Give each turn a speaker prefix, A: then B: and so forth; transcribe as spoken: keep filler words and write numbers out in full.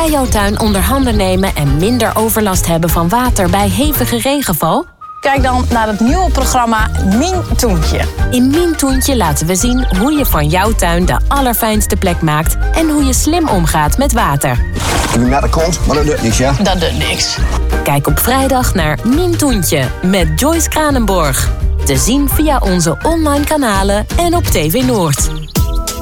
A: jij jouw tuin onder handen nemen en minder overlast hebben van water bij hevige regenval?
B: Kijk dan naar het nieuwe programma Mien Toentje.
A: In Mien Toentje laten we zien hoe je van jouw tuin de allerfijnste plek maakt en hoe je slim omgaat met water.
C: Ik ben naar de kont, maar dat doet niks, ja?
B: Dat doet niks.
A: Kijk op vrijdag naar Mien Toentje met Joyce Kranenborg. Te zien via onze online kanalen en op T V Noord.